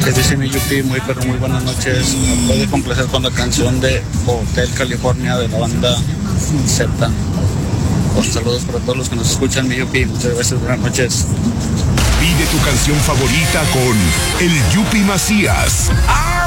Que dice mi Yupi, muy pero muy buenas noches. ¿Me puede complacer con la canción de Hotel California de la banda Z? Con saludos para todos los que nos escuchan, mi Yupi. Muchas gracias, buenas noches. Pide tu canción favorita con el Yupi Macías.